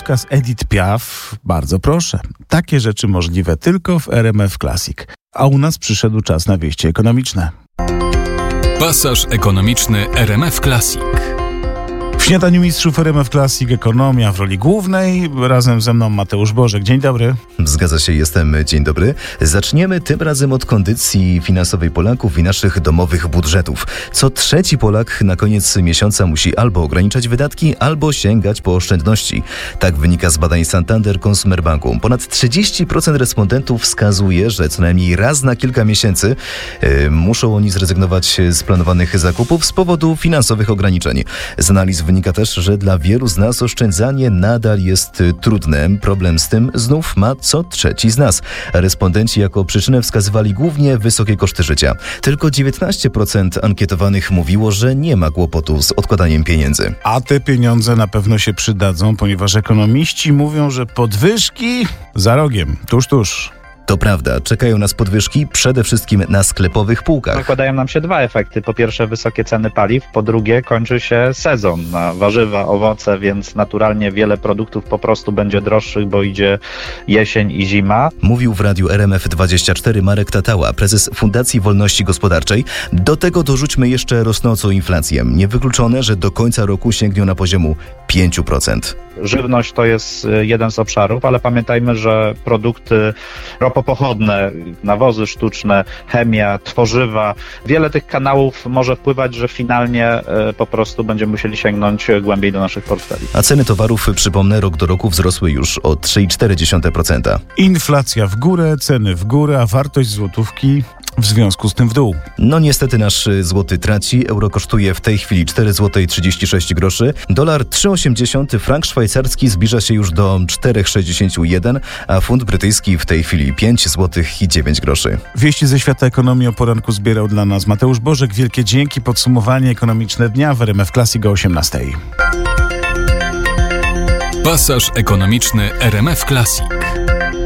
Krzyżówka z Edith Piaf. Bardzo proszę. Takie rzeczy możliwe tylko w RMF Classic. A u nas przyszedł czas na wieści ekonomiczne. Pasaż ekonomiczny RMF Classic. W śniadaniu mistrzów RMF Classic ekonomia w roli głównej. Razem ze mną Mateusz Bożek. Dzień dobry. Zgadza się, jestem. Dzień dobry. Zaczniemy tym razem od kondycji finansowej Polaków i naszych domowych budżetów. Co trzeci Polak na koniec miesiąca musi albo ograniczać wydatki, albo sięgać po oszczędności. Tak wynika z badań Santander Consumer Banku. Ponad 30% respondentów wskazuje, że co najmniej raz na kilka miesięcy muszą oni zrezygnować z planowanych zakupów z powodu finansowych ograniczeń. Z analiz wynika też, że dla wielu z nas oszczędzanie nadal jest trudne. Problem z tym znów ma co trzeci z nas. Respondenci jako przyczynę wskazywali głównie wysokie koszty życia. Tylko 19% ankietowanych mówiło, że nie ma kłopotu z odkładaniem pieniędzy. A te pieniądze na pewno się przydadzą, ponieważ ekonomiści mówią, że podwyżki za rogiem, tuż. To prawda, czekają nas podwyżki przede wszystkim na sklepowych półkach. Nakładają nam się dwa efekty. Po pierwsze wysokie ceny paliw, po drugie kończy się sezon na warzywa, owoce, więc naturalnie wiele produktów po prostu będzie droższych, bo idzie jesień i zima. Mówił w radiu RMF24 Marek Tatała, prezes Fundacji Wolności Gospodarczej. Do tego dorzućmy jeszcze rosnącą inflację. Niewykluczone, że do końca roku sięgnie na poziomu 5%. Żywność to jest jeden z obszarów, ale pamiętajmy, że produkty ropopochodne, nawozy sztuczne, chemia, tworzywa, wiele tych kanałów może wpływać, że finalnie po prostu będziemy musieli sięgnąć głębiej do naszych portfeli. A ceny towarów, przypomnę, rok do roku wzrosły już o 3,4%. Inflacja w górę, ceny w górę, a wartość złotówki w związku z tym w dół. No niestety nasz złoty traci. Euro kosztuje w tej chwili 4,36 zł. Dolar 3,80, frank szwajcarski zbliża się już do 4,61, a funt brytyjski w tej chwili 5,09 zł. Wieści ze świata ekonomii o poranku zbierał dla nas Mateusz Bożek. Wielkie dzięki. Podsumowanie ekonomiczne dnia w RMF Classic o 18:00. Pasaż ekonomiczny RMF Classic.